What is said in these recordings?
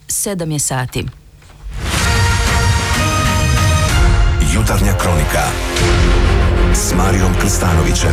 7 je sati. Jutarnja kronika s Marijom Krstanovićem.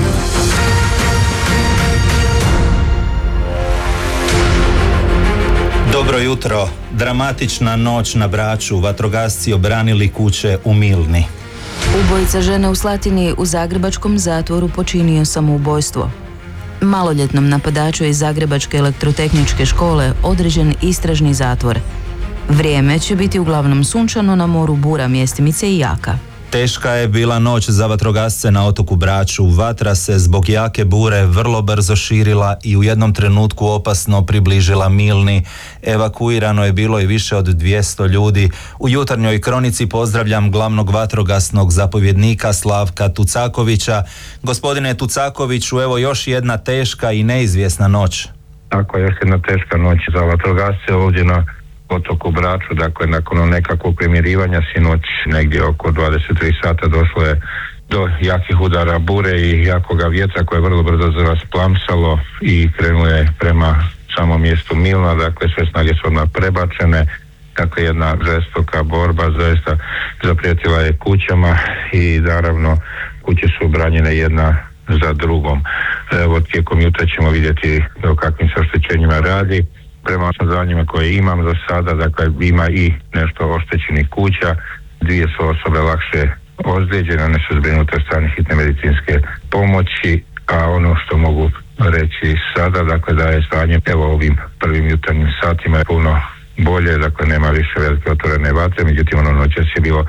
Dobro jutro. Dramatična noć na Braču. Vatrogasci obranili kuće u Milni. Ubojica žene u Slatini u zagrebačkom zatvoru počinio samoubojstvo. Maloljetnom napadaču iz Zagrebačke elektrotehničke škole određen istražni zatvor. Vrijeme će biti uglavnom sunčano, na moru bura, mjestimice i jaka. Teška je bila noć za vatrogasce na otoku Braču. Vatra se zbog jake bure vrlo brzo širila i u jednom trenutku opasno približila Milni. Evakuirano je bilo i više od 200 ljudi. U jutarnjoj kronici pozdravljam glavnog vatrogasnog zapovjednika Slavka Tucakovića. Gospodine Tucakoviću, evo još jedna teška i neizvjesna noć. Tako, još jedna teška noć za vatrogasce ovdje na otoku Braču. Dakle, nakon nekakvog premirivanja sinoć negdje oko 23 sata došlo je do jakih udara bure i jakoga vjetra koje je vrlo brzo rasplamsalo i krenulo je prema samom mjestu Milna. Dakle, sve snage su odmah prebačene. Dakle, jedna žestoka borba zaista zaprijetila je kućama i naravno kuće su obranjene jedna za drugom. Evo, tijekom jutra ćemo vidjeti o kakvim se oštećenjima radi. Prema saznanjima koje imam do sada, dakle, ima i nešto oštećenih kuća, 2 su osobe lakše ozlijeđene, one su zbrinute od strane hitne medicinske pomoći, a ono što mogu reći sada, dakle, da je stanje evo ovim prvim jutarnjim satima puno bolje, dakle, nema više velike otvorene vatre, međutim ono noćas je bilo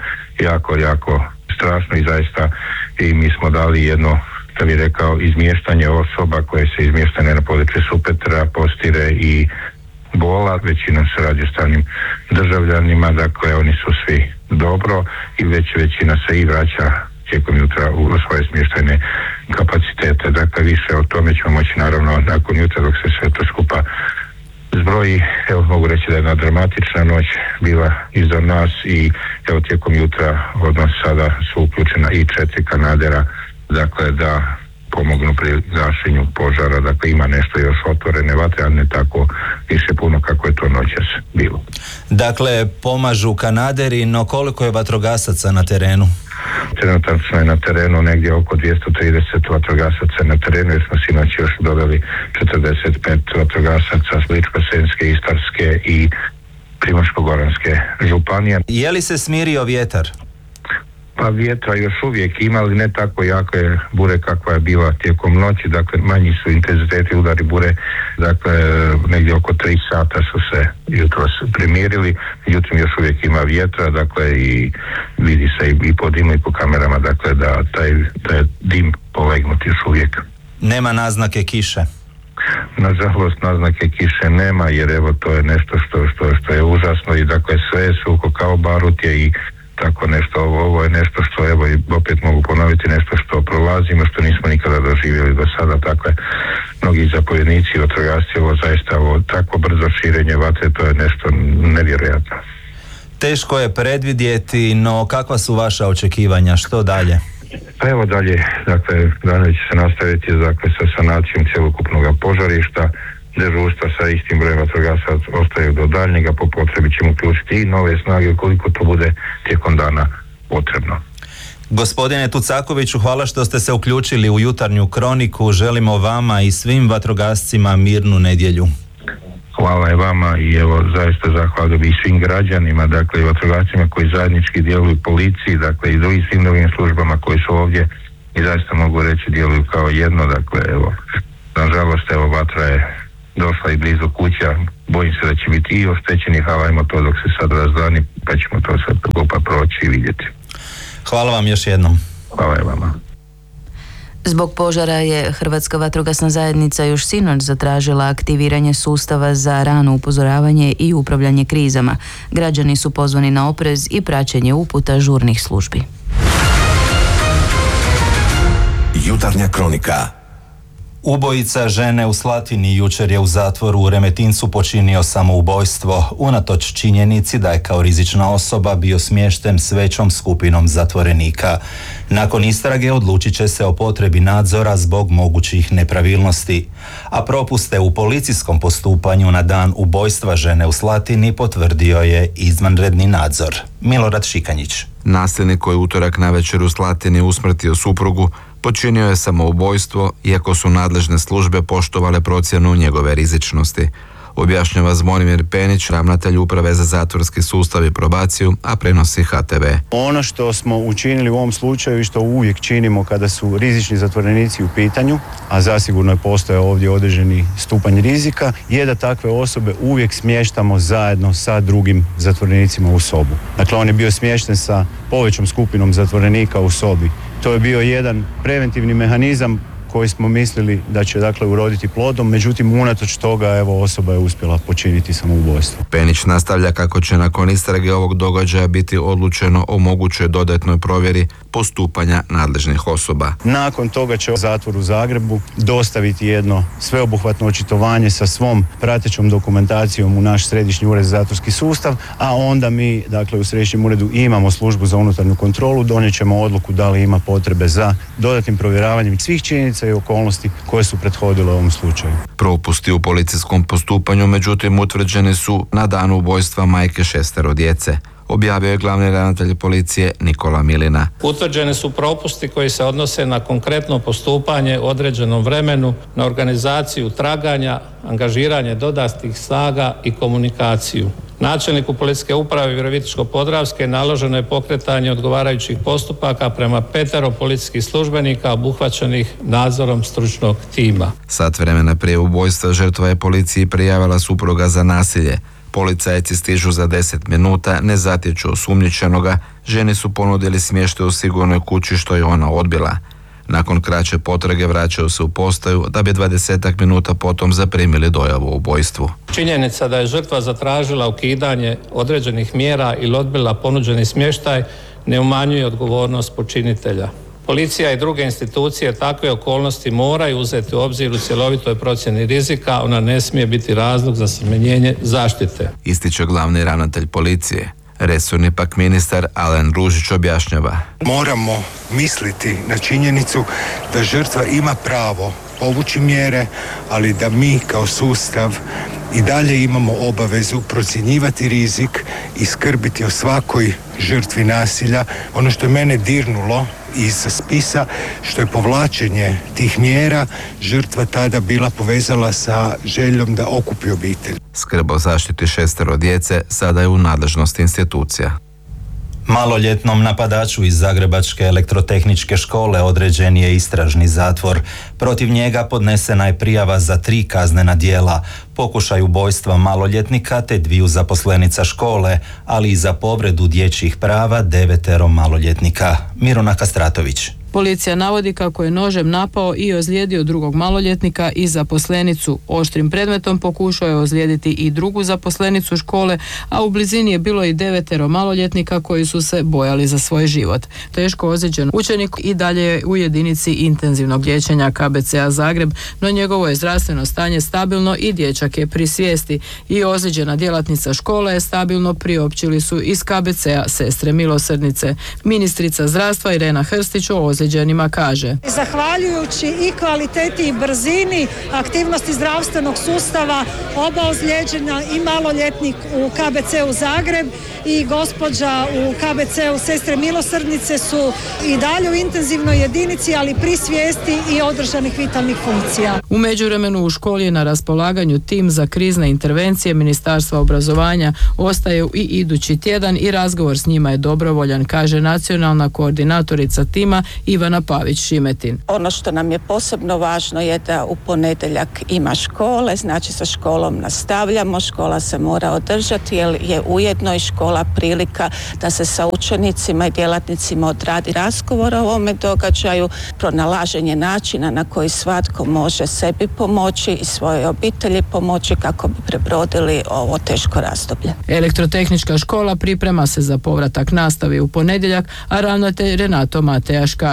jako strašno i zaista i mi smo dali jedno, da bih rekao, izmještanje osoba koje se izmještene na području Supetra, Postire i Bola. Većinom se radi o stranim državljanima, dakle oni su svi dobro i većina se i vraća tijekom jutra u svoje smještajne kapacitete. Dakle, više o tome ćemo moći naravno nakon jutra dok se sve to skupa zbroji. Evo, mogu reći da je jedna dramatična noć bila iza nas i evo tijekom jutra od nas sada su uključena i 4 kanadera, dakle, da pomognu pri gašenju požara. Dakle, ima nešto još otvorene vatre, a ne tako više puno kako je to noćas bilo. Dakle, pomažu kanaderi, no koliko je vatrogasaca na terenu? Trenutačno je na terenu negdje oko 230 vatrogasaca na terenu, jer smo sinoć još dodali 45 vatrogasaca s Ličko-senjske, Istarske i Primorsko-goranske županije. Je li se smirio vjetar? Pa vjetra još uvijek ima, ali ne tako jake bure kakva je bila tijekom noći, dakle manji su intenziteti udari bure, dakle negdje oko 3 sata su se jutros primirili, međutim još uvijek ima vjetra, dakle i vidi se i po dimu i po kamerama, dakle da je dim polegnut još uvijek. Nema naznake kiše? Nažalost, naznake kiše nema, jer evo to je nešto što je užasno i dakle sve je suho kao barutje i tako nešto. Ovo je nešto što, evo, i opet mogu ponoviti, nešto što prolazimo, što nismo nikada doživjeli do sada. Dakle, mnogi zapovjednici i vatrogasci, ovo zaista, tako brzo širenje vatre, to je nešto nevjerojatno. Teško je predvidjeti, no kakva su vaša očekivanja? Što dalje? Pa evo dalje, dakle, dalje će se nastaviti, dakle, sa sanacijom cjelokupnog požarišta. Dežurstva sa istim brojem vatrogasaca ostaju do daljnjega, po potrebi ćemo uključiti i nove snage ukoliko to bude tijekom dana potrebno. Gospodine Tucakoviću, hvala što ste se uključili u jutarnju kroniku. Želimo vama i svim vatrogascima mirnu nedjelju. Hvala i vama i evo zaista zahvalio bih svim građanima, dakle i vatrogascima koji zajednički djeluju, policiji, dakle i drugim svim drugim službama koji su ovdje i zaista mogu reći djeluju kao jedno. Dakle, evo, nažalost, evo, vatra je došla i blizu kuća, bojim se da će biti i oštećenih, ali ajmo to dok se sad razdani, pa ćemo to sad skupa proći i vidjeti. Hvala vam još jednom. Hvala i vama. Zbog požara je Hrvatska vatrogasna zajednica još sinoć zatražila aktiviranje sustava za rano upozoravanje i upravljanje krizama. Građani su pozvani na oprez i praćenje uputa žurnih službi. Jutarnja kronika Ubojica žene u Slatini jučer je u zatvoru u Remetincu počinio samoubojstvo, unatoč činjenici da je kao rizična osoba bio smješten s većom skupinom zatvorenika. Nakon istrage odlučit će se o potrebi nadzora zbog mogućih nepravilnosti, a propuste u policijskom postupanju na dan ubojstva žene u Slatini potvrdio je izvanredni nadzor. Milorad Šikanjić. Nasilnik koji utorak navečer u Slatini usmrtio suprugu počinio je samoubojstvo, iako su nadležne službe poštovale procjenu njegove rizičnosti. Objašnjava Zvonimir Penić, ravnatelj Uprave za zatvorski sustav i probaciju, a prenosi HTV. Ono što smo učinili u ovom slučaju i što uvijek činimo kada su rizični zatvorenici u pitanju, a zasigurno je postojao ovdje određeni stupanj rizika, je da takve osobe uvijek smještamo zajedno sa drugim zatvorenicima u sobu. Dakle, on je bio smješten sa povećom skupinom zatvorenika u sobi. To je bio jedan preventivni mehanizam koji smo mislili da će dakle uroditi plodom, međutim unatoč toga osoba je uspjela počiniti samoubojstvo. Penić nastavlja kako će nakon istrage ovog događaja biti odlučeno o mogućoj dodatnoj provjeri postupanja nadležnih osoba. Nakon toga će zatvor u Zagrebu dostaviti jedno sveobuhvatno očitovanje sa svom pratećom dokumentacijom u naš središnji ured za zatvorski sustav, a onda mi dakle u središnjem uredu imamo službu za unutarnju kontrolu, donijet ćemo odluku da li ima potrebe za dodatnim provjeravanjem svih činjenica i okolnosti koje su prethodile ovom slučaju. Propusti u policijskom postupanju, međutim, utvrđeni su na danu ubojstva majke 6 djece. Objavio je glavni ravnatelj policije Nikola Milina. Utvrđeni su propusti koji se odnose na konkretno postupanje u određenom vremenu, na organizaciju traganja, angažiranje dodatnih snaga i komunikaciju. Načelniku policijske uprave Virovitičko-podravske naloženo je pokretanje odgovarajućih postupaka prema 5 policijskih službenika obuhvaćenih nadzorom stručnog tima. Sat vremena prije ubojstva žrtva je policiji prijavila supruga za nasilje. Policajci stižu za 10 minuta, ne zatječu osumnjičenoga, ženi su ponudili smještaj u sigurnoj kući što je ona odbila. Nakon kraće potrage vraćaju se u postaju da bi 20 minuta potom zaprimili dojavu o ubojstvu. Činjenica da je žrtva zatražila ukidanje određenih mjera ili odbila ponuđeni smještaj ne umanjuje odgovornost počinitelja. Policija i druge institucije takve okolnosti moraju uzeti u obzir u cjelovitoj procjeni rizika, ona ne smije biti razlog za smanjenje zaštite. Ističe glavni ravnatelj policije. Resorni pak ministar Alen Ružić objašnjava. Moramo misliti na činjenicu da žrtva ima pravo povući mjere, ali da mi kao sustav i dalje imamo obavezu procjenjivati rizik i skrbiti o svakoj žrtvi nasilja. Ono što je mene dirnulo iz spisa, što je povlačenje tih mjera, žrtva tada bila povezala sa željom da okupi obitelj. Skrb o zaštiti 6 djece sada je u nadležnosti institucija. Maloljetnom napadaču iz Zagrebačke elektrotehničke škole određen je istražni zatvor. Protiv njega podnesena je prijava za 3 kaznena djela, pokušaj ubojstva maloljetnika te 2 zaposlenica škole, ali i za povredu dječjih prava 9 maloljetnika. Miruna Kastratović. Policija navodi kako je nožem napao i ozlijedio drugog maloljetnika i zaposlenicu. Oštrim predmetom pokušao je ozlijediti i drugu zaposlenicu škole, a u blizini je bilo i 9 maloljetnika koji su se bojali za svoj život. Teško ozlijeđen učenik i dalje je u jedinici intenzivnog liječenja KBC-a Zagreb, no njegovo je zdravstveno stanje stabilno i dječak je pri svijesti. I ozlijeđena djelatnica škole je stabilno, priopćili su iz KBC-a Sestre milosrdnice. Ministrica zdravstva Irena Hrstić o ozlijeđenima kaže. Zahvaljujući i kvaliteti i brzini aktivnosti zdravstvenog sustava, oba ozlijeđena i maloljetnik u KBC-u Zagreb i gospođa u KBC-u Sestre milosrdnice su i dalje u intenzivnoj jedinici, ali pri svijesti i održanih vitalnih funkcija. U međuvremenu u školi je na raspolaganju tim za krizne intervencije Ministarstva obrazovanja, ostaju i idući tjedan i razgovor s njima je dobrovoljan, kaže nacionalna koordinatorica tima Ivana Pavić-Šimetin. Ono što nam je posebno važno je da u ponedjeljak ima škole, znači sa školom nastavljamo, škola se mora održati jer je ujedno i škola prilika da se sa učenicima i djelatnicima odradi razgovor o ovome događaju, pronalaženje načina na koji svatko može sebi pomoći i svojoj obitelji pomoći kako bi prebrodili ovo teško razdoblje. Elektrotehnička škola priprema se za povratak nastavi u ponedjeljak, a ravnatelj Renato Matejaš kaže.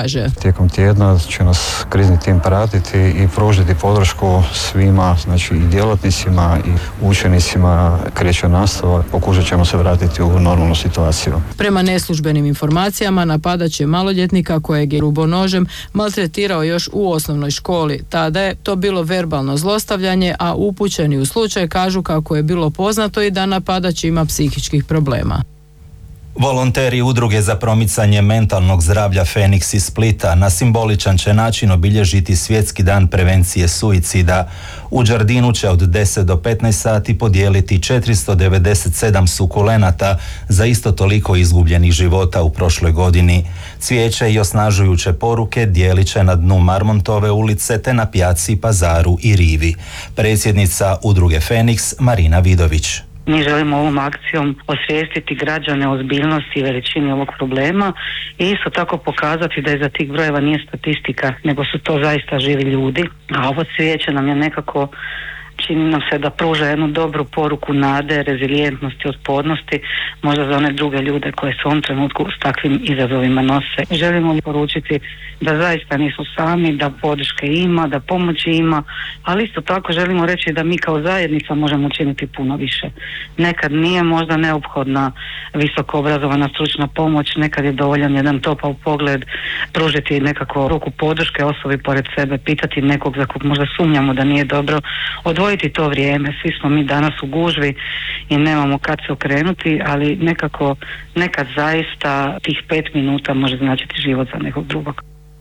kaže. Tijekom tjedna će nas krizni tim pratiti i pružiti podršku svima, znači i djelatnicima i učenicima, kreće nastava, pokušat ćemo se vratiti u normalnu situaciju. Prema neslužbenim informacijama napadač je maloljetnika kojeg je grubo nožem maltretirao još u osnovnoj školi. Tada je to bilo verbalno zlostavljanje, a upućeni u slučaj kažu kako je bilo poznato i da napadač ima psihičkih problema. Volonteri Udruge za promicanje mentalnog zdravlja Feniks iz Splita na simboličan će način obilježiti Svjetski dan prevencije suicida. U Đardinu će od 10 do 15 sati podijeliti 497 sukulenata za isto toliko izgubljenih života u prošloj godini. Cvijeće i osnažujuće poruke dijelit će na dnu Marmontove ulice te na Pjaci, Pazaru i Rivi. Predsjednica Udruge Feniks Marina Vidović. Mi želimo ovom akcijom osvijestiti građane o ozbiljnosti i veličini ovog problema i isto tako pokazati da iza tih brojeva nije statistika, nego su to zaista živi ljudi. A ovo cvijeće nam je nekako, čini nam se da pruža jednu dobru poruku nade, rezilijentnosti, otpornosti, možda za one druge ljude koje se u ovom trenutku s takvim izazovima nose. Želimo poručiti da zaista nisu sami, da podrške ima, da pomoći ima, ali isto tako želimo reći da mi kao zajednica možemo učiniti puno više. Nekad nije možda neophodna visoko obrazovana stručna pomoć, nekad je dovoljan jedan topao pogled, pružiti nekako ruku podrške osobi pored sebe, pitati nekog za kog možda sumnjamo da nije dobro, odvojiti to vrijeme. Svi smo mi danas u gužvi i nemamo kad se okrenuti, ali nekad zaista tih 5 minuta može značiti život za nekog drugog.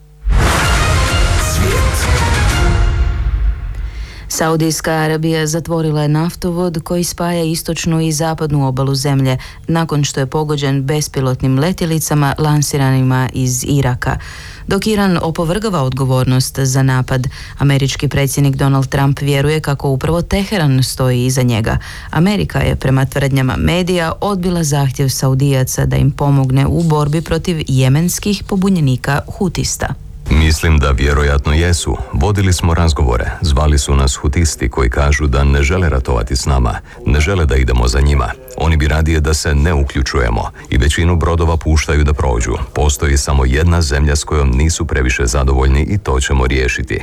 Saudijska Arabija zatvorila je naftovod koji spaja istočnu i zapadnu obalu zemlje nakon što je pogođen bespilotnim letjelicama lansiranima iz Iraka. Dok Iran opovrgava odgovornost za napad, američki predsjednik Donald Trump vjeruje kako upravo Teheran stoji iza njega. Amerika je, prema tvrdnjama medija, odbila zahtjev Saudijaca da im pomogne u borbi protiv jemenskih pobunjenika Hutista. Mislim da vjerojatno jesu. Vodili smo razgovore. Zvali su nas Hutisti koji kažu da ne žele ratovati s nama. Ne žele da idemo za njima. Oni bi radije da se ne uključujemo i većinu brodova puštaju da prođu. Postoji samo jedna zemlja s kojom nisu previše zadovoljni i to ćemo riješiti.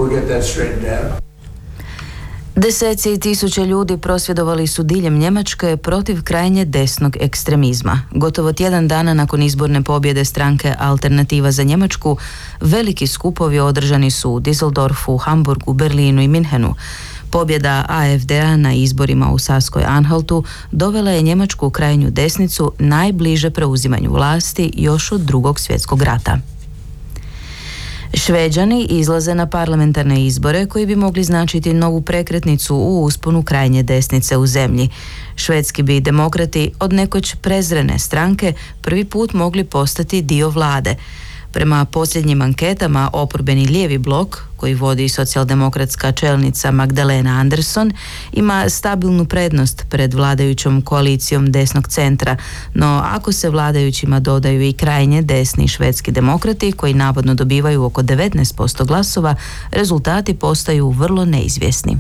Deseci tisuća ljudi prosvjedovali su diljem Njemačke protiv krajnje desnog ekstremizma. Gotovo tjedan dana nakon izborne pobjede stranke Alternativa za Njemačku, veliki skupovi održani su u Düsseldorfu, Hamburgu, Berlinu i Minhenu. Pobjeda AfD-a na izborima u Saskoj-Anhaltu dovela je njemačku krajnju desnicu najbliže preuzimanju vlasti još od Drugog svjetskog rata. Šveđani izlaze na parlamentarne izbore koji bi mogli značiti novu prekretnicu u usponu krajnje desnice u zemlji. Švedski bi demokrati od nekoć prezrene stranke prvi put mogli postati dio vlade. Prema posljednjim anketama, oporbeni lijevi blok, koji vodi socijaldemokratska čelnica Magdalena Andersson, ima stabilnu prednost pred vladajućom koalicijom desnog centra, no ako se vladajućima dodaju i krajnje desni švedski demokrati, koji navodno dobivaju oko 19% glasova, rezultati postaju vrlo neizvjesni.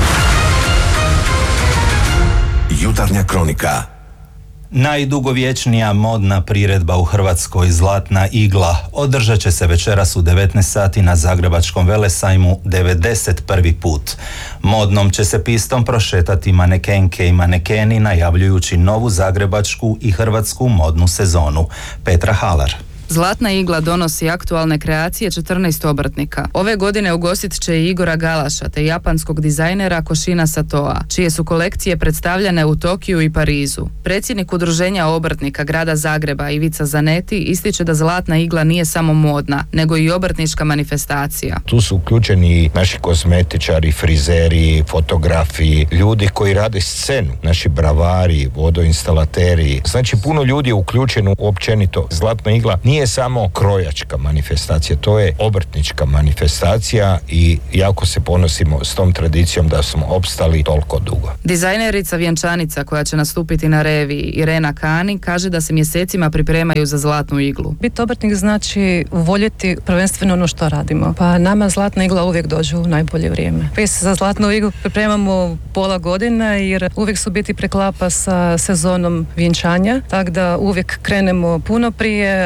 Jutarnja kronika. Najdugovječnija modna priredba u Hrvatskoj, Zlatna igla, održat će se večeras u 19 sati na Zagrebačkom velesajmu 91. put. Modnom će se pistom prošetati manekenke i manekeni najavljujući novu zagrebačku i hrvatsku modnu sezonu. Petra Halar. Zlatna igla donosi aktualne kreacije 14 obrtnika. Ove godine ugostit će i Igora Galaša te japanskog dizajnera Koshina Satoa, čije su kolekcije predstavljane u Tokiju i Parizu. Predsjednik udruženja obrtnika grada Zagreba Ivica Zaneti ističe da Zlatna igla nije samo modna, nego i obrtnička manifestacija. Tu su uključeni naši kozmetičari, frizeri, fotografi, ljudi koji rade scenu, naši bravari, vodoinstalateri. Znači puno ljudi je uključeno općenito. Zlatna igla nije samo krojačka manifestacija, to je obrtnička manifestacija i jako se ponosimo s tom tradicijom da smo opstali toliko dugo. Dizajnerica vjenčanica koja će nastupiti na reviji, Irena Kani, kaže da se mjesecima pripremaju za Zlatnu iglu. Biti obrtnik znači voljeti prvenstveno ono što radimo. Pa nama Zlatna igla uvijek dođe u najbolje vrijeme. Prije se za Zlatnu iglu pripremamo pola godina jer uvijek su biti preklapa sa sezonom vjenčanja, tako da uvijek krenemo puno prije, ali od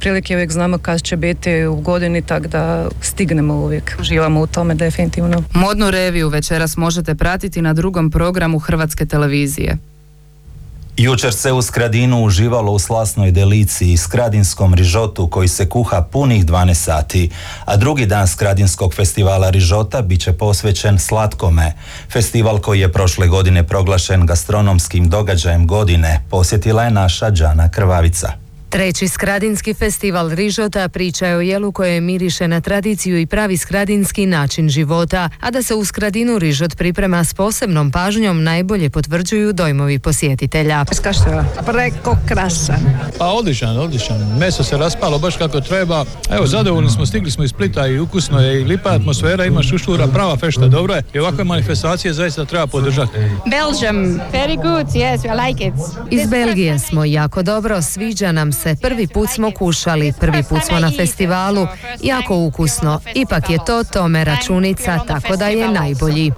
otprilike uvijek znamo kad će biti u godini, tako da stignemo uvijek. Uživamo u tome definitivno. Modnu reviju večeras možete pratiti na drugom programu Hrvatske televizije. Jučer se u Skradinu uživalo u slasnoj deliciji, skradinskom rižotu koji se kuha punih 12 sati, a drugi dan Skradinskog festivala rižota bit će posvećen slatkome. Festival koji je prošle godine proglašen gastronomskim događajem godine posjetila je naša Đana Krvavica. Treći Skradinski festival rižota priča je o jelu koje miriše na tradiciju i pravi skradinski način života, a da se u Skradinu rižot priprema s posebnom pažnjom najbolje potvrđuju dojmovi posjetitelja. Preko krasan. Pa odličan. Meso se raspalo baš kako treba. Evo, zadovoljni smo, stigli smo iz Splita i ukusno je i lipa atmosfera, ima šušura, prava fešta, dobro je. I ovakve manifestacije zaista treba podržati. Belgium, very good, yes, I like it. Iz Belgije smo, jako dobro, sviđa nam se. Prvi put smo kušali, prvi put smo na festivalu, jako ukusno. Ipak je to Tome Računica, tako da je najbolji.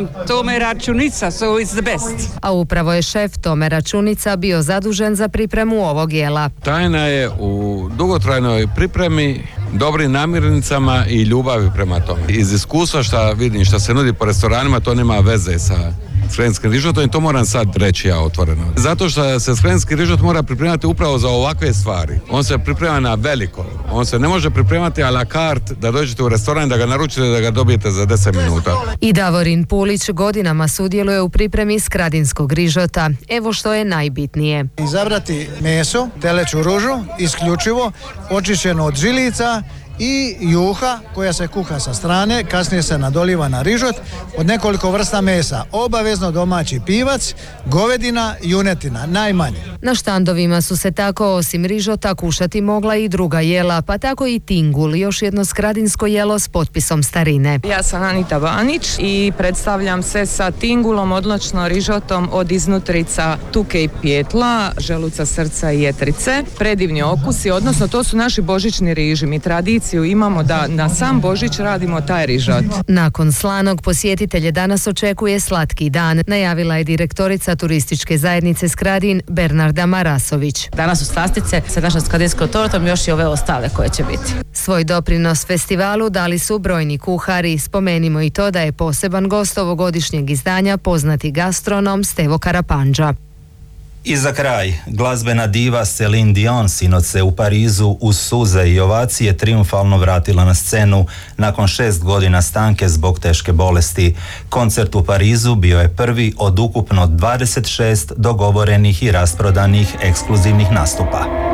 A upravo je šef Tome Računica bio zadužen za pripremu ovog jela. Tajna je u dugotrajnoj pripremi, dobrim namirnicama i ljubavi prema tome. Iz iskustva što vidim, što se nudi po restoranima, to nema veze sa skradinskim rižotom i to moram sad reći ja otvoreno. Zato što se skradinskim rižot mora pripremati upravo za ovakve stvari. On se priprema na veliko. On se ne može pripremati a la carte da dođete u restoran, da ga naručite, da ga dobijete za 10 minuta. I Davorin Pulić godinama sudjeluje u pripremi skradinskog rižota. Evo što je najbitnije. Izabrati meso, teleću ružu, isključivo, očišćeno od žilica i juha koja se kuha sa strane, kasnije se nadoliva na rižot od nekoliko vrsta mesa. Obavezno domaći pivac, govedina, junetina, najmanje. Na štandovima su se tako osim rižota kušati mogla i druga jela, pa tako i tingul, još jedno skradinsko jelo s potpisom starine. Ja sam Anita Vanić i predstavljam se sa tingulom, odlično rižotom od iznutrica tuke i pijetla, želuca, srca i jetrice. Predivni okusi, odnosno to su naši božićni riži. Mi tradiciju imamo da na sam Božić radimo taj rižot. Nakon slanog posjetitelje danas očekuje slatki dan, najavila je direktorica turističke zajednice Skradin Bernarda Marasović. Danas su slastice sa našom skradinskom tortom, još i ove ostale koje će biti. Svoj doprinos festivalu dali su brojni kuhari. Spomenimo i to da je poseban gost ovogodišnjeg izdanja poznati gastronom Stevo Karapandža. I za kraj, glazbena diva Celine Dion sinoć se u Parizu uz suze i ovacije triumfalno vratila na scenu nakon 6 godina stanke zbog teške bolesti. Koncert u Parizu bio je prvi od ukupno 26 dogovorenih i rasprodanih ekskluzivnih nastupa.